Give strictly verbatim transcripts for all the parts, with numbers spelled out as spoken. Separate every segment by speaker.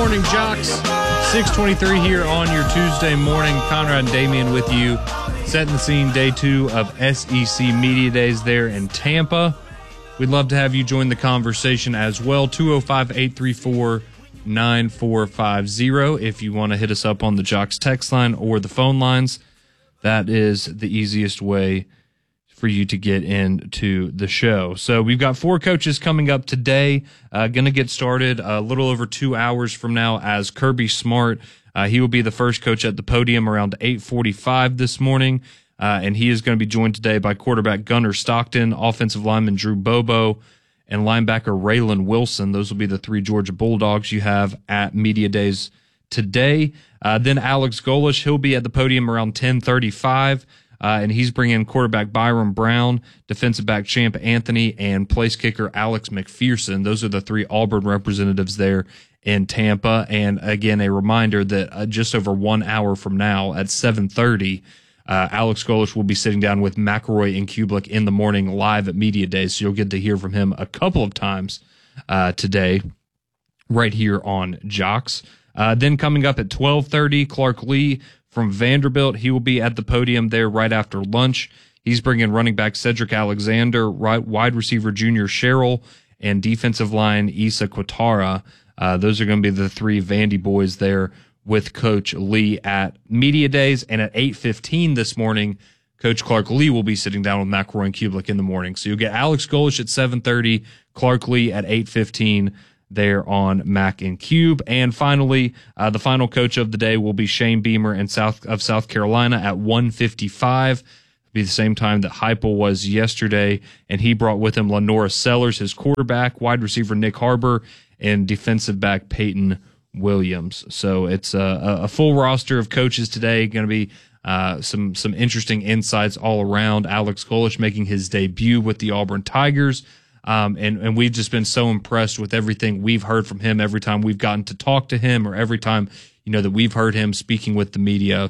Speaker 1: morning, Jocks. six twenty-three here on your Tuesday morning. Conrad and Damian with you, setting the scene, day two of S E C Media Days there in Tampa. We'd love to have you join the conversation as well. two oh five, eight three four, nine four five oh if you want to hit us up on the Jocks text line or the phone lines. That is the easiest way for you to get into the show. So we've got four coaches coming up today. Uh, going to get started a little over two hours from now as Kirby Smart. Uh, he will be the first coach at the podium around eight forty-five this morning. Uh, and he is going to be joined today by quarterback Gunnar Stockton, offensive lineman Drew Bobo, and linebacker Raylan Wilson. Those will be the three Georgia Bulldogs you have at Media Days today. Uh, then Alex Golesh, he'll be at the podium around ten thirty-five. Uh, and he's bringing quarterback Byron Brown, defensive back Champ Anthony, and place kicker Alex McPherson. Those are the three Auburn representatives there in Tampa. And again, a reminder that uh, just over one hour from now at seven thirty, uh, Alex Golesh will be sitting down with McElroy and Kublik in the morning live at Media Days. So you'll get to hear from him a couple of times uh, today right here on Jocks. Uh, then coming up at twelve thirty, Clark Lee from Vanderbilt. He will be at the podium there right after lunch. He's bringing running back Cedric Alexander, right, wide receiver Junior Sherrill, and defensive line Issa Quatara. Uh, those are going to be the three Vandy boys there with Coach Lee at Media Days. And at eight fifteen this morning, Coach Clark Lee will be sitting down with McElroy and Kublik in the morning. So you'll get Alex Golesh at seven thirty, Clark Lee at eight fifteen. There on Mac and Cube. And finally, uh, the final coach of the day will be Shane Beamer in South of South Carolina at one fifty-five. It'll be the same time that Heupel was yesterday, and he brought with him Lenora Sellers, his quarterback, wide receiver Nick Harbor, and defensive back Peyton Williams. So it's a, a full roster of coaches today. Going to be uh, some some interesting insights all around. Alex Golesh making his debut with the Auburn Tigers. Um, and, and we've just been so impressed with everything we've heard from him every time we've gotten to talk to him, or every time, you know, that we've heard him speaking with the media.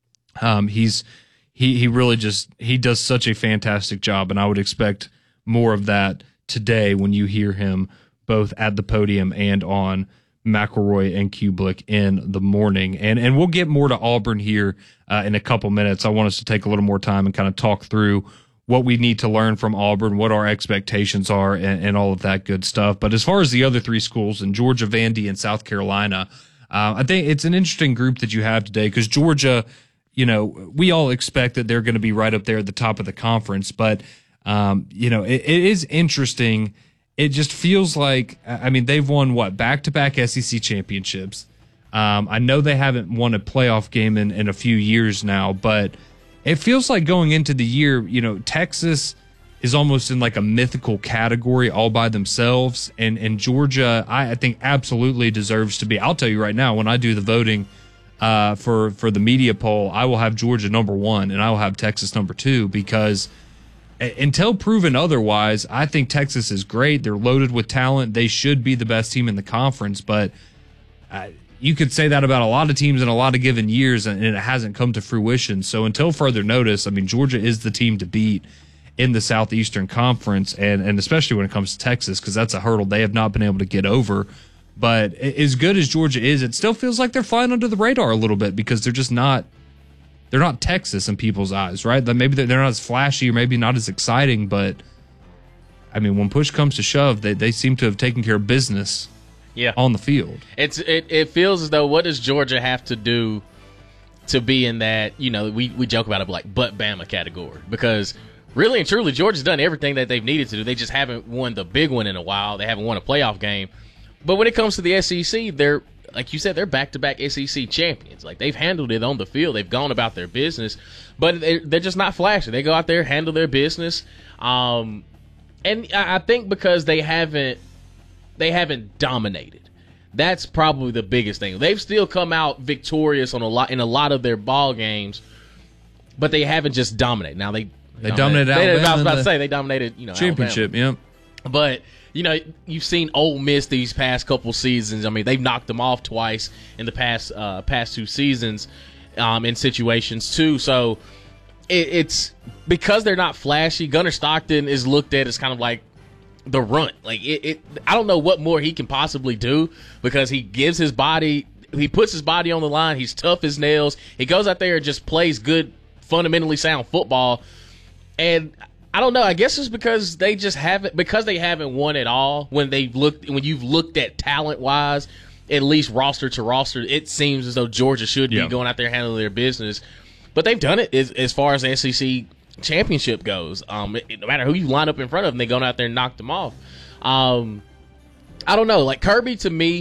Speaker 1: Um, he's, he, he really just, he does such a fantastic job. And I would expect more of that today when you hear him both at the podium and on McElroy and Kublik in the morning. And, and we'll get more to Auburn here, uh, in a couple minutes. I want us to take a little more time and kind of talk through what we need to learn from Auburn, what our expectations are, and, and all of that good stuff. But as far as the other three schools in Georgia, Vandy, and South Carolina, uh, I think it's an interesting group that you have today, because Georgia, you know, we all expect that they're going to be right up there at the top of the conference. But, um, you know, it, it is interesting. It just feels like, I mean, they've won, what, back-to-back S E C championships. Um, I know they haven't won a playoff game in, in a few years now, but it feels like going into the year, you know, Texas is almost in like a mythical category all by themselves. And, and Georgia, I, I think, absolutely deserves to be. I'll tell you right now, when I do the voting uh, for, for the media poll, I will have Georgia number one and I will have Texas number two, because until proven otherwise, I think Texas is great. They're loaded with talent. They should be the best team in the conference, but uh, you could say that about a lot of teams in a lot of given years, and it hasn't come to fruition. So until further notice, I mean, Georgia is the team to beat in the Southeastern Conference, and, and especially when it comes to Texas, because that's a hurdle they have not been able to get over. But as good as Georgia is, it still feels like they're flying under the radar a little bit, because they're just not they're not Texas in people's eyes, right? Maybe they're not as flashy or maybe not as exciting, but I mean, when push comes to shove, they, they seem to have taken care of business. Yeah, on the field.
Speaker 2: It's it, it feels as though, what does Georgia have to do to be in that, you know, we, we joke about it like but Bama category, because really and truly Georgia's done everything that they've needed to do. They just haven't won the big one in a while. They haven't won a playoff game. But when it comes to the S E C, they're, like you said, they're back-to-back S E C champions. Like, they've handled it on the field. They've gone about their business, but they're, they're just not flashy. They go out there, handle their business. Um, and I think because they haven't They haven't dominated. That's probably the biggest thing. They've still come out victorious on a lot in a lot of their ball games, but they haven't just dominated. Now they
Speaker 1: they dominated. Alabama
Speaker 2: they, I was about to say they dominated. You know,
Speaker 1: championship.
Speaker 2: Alabama.
Speaker 1: Yeah,
Speaker 2: but you know, you've seen Ole Miss these past couple seasons. I mean, they've knocked them off twice in the past uh, past two seasons um, in situations too. So it, it's because they're not flashy. Gunnar Stockton is looked at as kind of like the runt. Like it, it, I don't know what more he can possibly do because he gives his body, he puts his body on the line. He's tough as nails. He goes out there and just plays good, fundamentally sound football. And I don't know. I guess it's because they just haven't, because they haven't won at all. When they looked, when you've looked at talent wise, at least roster to roster, it seems as though Georgia should yeah. be going out there handling their business. But they've done it as, as far as the S E C championship goes. Um, it, no matter who you line up in front of them, they go out there and knock them off. Um, I don't know. Like Kirby, to me,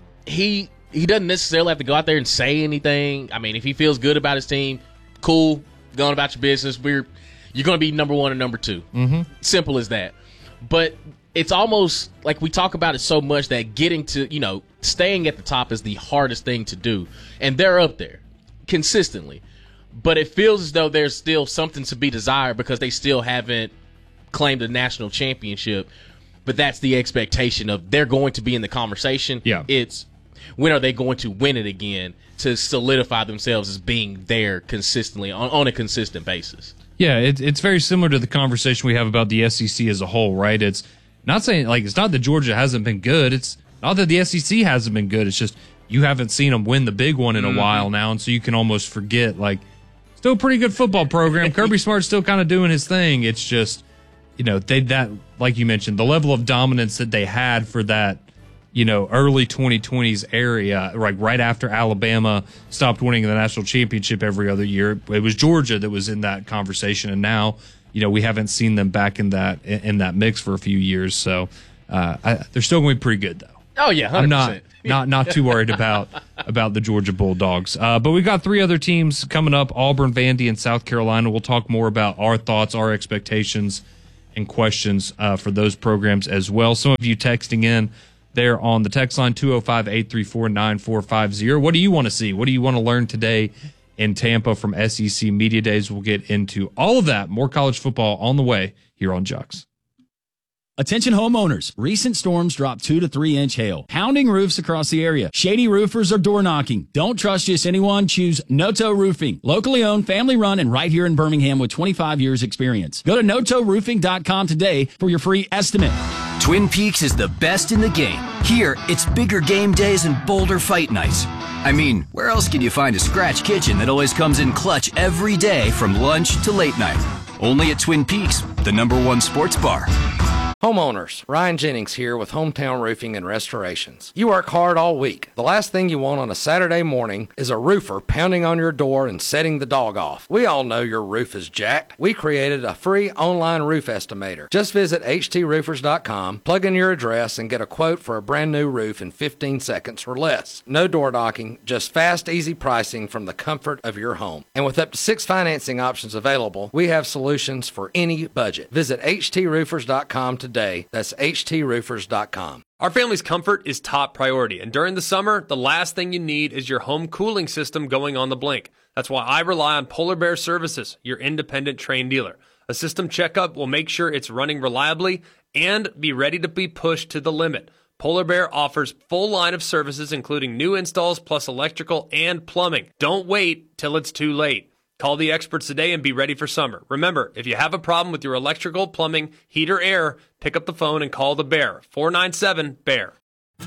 Speaker 2: he he doesn't necessarily have to go out there and say anything. I mean, if he feels good about his team, cool, going about your business. We're you're going to be number one or number two.
Speaker 1: Mm-hmm.
Speaker 2: Simple as that. But it's almost like we talk about it so much that getting to, you know, staying at the top is the hardest thing to do. And they're up there consistently. But it feels as though there's still something to be desired because they still haven't claimed a national championship. But that's the expectation of they're going to be in the conversation.
Speaker 1: Yeah.
Speaker 2: It's when are they going to win it again to solidify themselves as being there consistently on, on a consistent basis.
Speaker 1: Yeah, it, it's very similar to the conversation we have about the S E C as a whole, right? It's not saying like it's not that Georgia hasn't been good. It's not that the S E C hasn't been good. It's just you haven't seen them win the big one in a mm-hmm. while now, and so you can almost forget like still a pretty good football program. Kirby Smart's still kind of doing his thing. It's just, you know, they that like you mentioned, the level of dominance that they had for that, you know, early twenty twenties area, like right after Alabama stopped winning the national championship every other year. It was Georgia that was in that conversation, and now, you know, we haven't seen them back in that in that mix for a few years. So uh, I, they're still going to be pretty good, though.
Speaker 2: Oh yeah, one hundred percent.
Speaker 1: I'm not not not too worried about about the Georgia Bulldogs. Uh, but we've got three other teams coming up: Auburn, Vandy, and South Carolina. We'll talk more about our thoughts, our expectations, and questions uh, for those programs as well. Some of you texting in there on the text line two oh five, eight three four, nine four five zero. What do you want to see? What do you want to learn today in Tampa from S E C Media Days? We'll get into all of that. More college football on the way here on Jux.
Speaker 3: Attention homeowners. Recent storms dropped two to three inch hail, pounding roofs across the area. Shady roofers are door knocking. Don't trust just anyone. Choose Noto Roofing. Locally owned, family run, and right here in Birmingham with twenty-five years experience. Go to noto roofing dot com today for your free estimate.
Speaker 4: Twin Peaks is the best in the game. Here, it's bigger game days and bolder fight nights. I mean, where else can you find a scratch kitchen that always comes in clutch every day from lunch to late night? Only at Twin Peaks, the number one sports bar.
Speaker 5: Homeowners, Ryan Jennings here with Hometown Roofing and Restorations. You work hard all week. The last thing you want on a Saturday morning is a roofer pounding on your door and setting the dog off. We all know your roof is jacked. We created a free online roof estimator. Just visit h t roofers dot com, plug in your address, and get a quote for a brand new roof in fifteen seconds or less. No door knocking, just fast, easy pricing from the comfort of your home. And with up to six financing options available, we have solutions for any budget. Visit h t roofers dot com today. That's h t roofers dot com.
Speaker 6: Our family's comfort is top priority, and during the summer, the last thing you need is your home cooling system going on the blink. That's why I rely on Polar Bear Services, your independent Trane dealer. A system checkup will make sure it's running reliably and be ready to be pushed to the limit. Polar Bear offers full line of services, including new installs plus electrical and plumbing. Don't wait till it's too late. Call the experts today and be ready for summer. Remember, if you have a problem with your electrical, plumbing, heat, or air, pick up the phone and call the Bear. four nine seven, B E A R.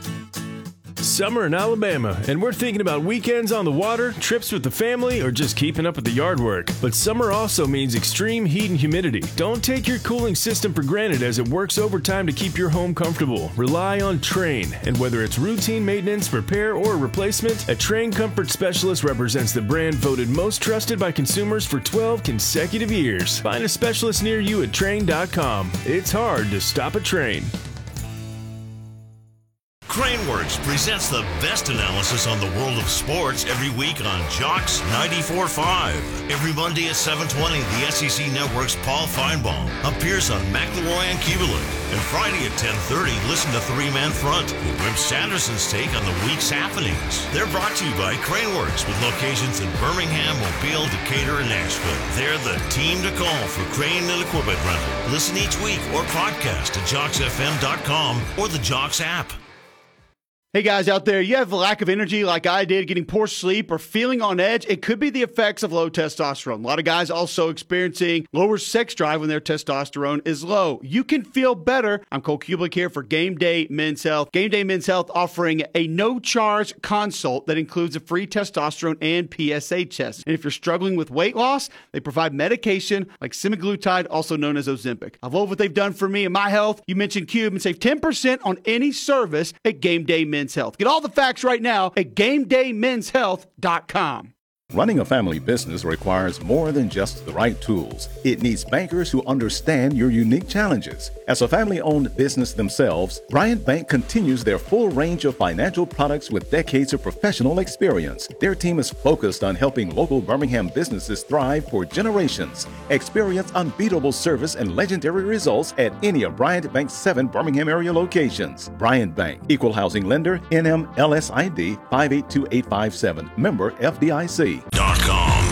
Speaker 7: Summer in Alabama, and we're thinking about weekends on the water, trips with the family, or just keeping up with the yard work. But summer also means extreme heat and humidity. Don't take your cooling system for granted as it works overtime to keep your home comfortable. Rely on Trane, and whether it's routine maintenance, repair, or replacement, a Trane Comfort Specialist represents the brand voted most trusted by consumers for twelve consecutive years. Find a specialist near you at Trane dot com. It's hard to stop a Trane.
Speaker 8: Craneworks presents the best analysis on the world of sports every week on Jocks ninety-four point five. Every Monday at seven twenty, the S E C Network's Paul Feinbaum appears on McElroy and Keeberlin. And Friday at ten thirty, listen to Three Man Front with Rip Sanderson's take on the week's happenings. They're brought to you by Craneworks with locations in Birmingham, Mobile, Decatur, and Nashville. They're the team to call for crane and equipment rental. Listen each week or podcast at jocks f m dot com or the Jocks app.
Speaker 9: Hey guys out there, you have a lack of energy like I did, getting poor sleep or feeling on edge? It could be the effects of low testosterone. A lot of guys also experiencing lower sex drive when their testosterone is low. You can feel better. I'm Cole Kublik here for Game Day Men's Health. Game Day Men's Health offering a no-charge consult that includes a free testosterone and P S A test. And if you're struggling with weight loss, they provide medication like semaglutide, also known as Ozempic. I love what they've done for me and my health. You mentioned Cube and save ten percent on any service at Game Day Men's Health. Get all the facts right now at game day men's health dot com.
Speaker 10: Running a family business requires more than just the right tools. It needs bankers who understand your unique challenges. As a family-owned business themselves, Bryant Bank continues their full range of financial products with decades of professional experience. Their team is focused on helping local Birmingham businesses thrive for generations. Experience unbeatable service and legendary results at any of Bryant Bank's seven Birmingham area locations. Bryant Bank, Equal Housing Lender, N M L S I D five eight two eight five seven, member F D I C.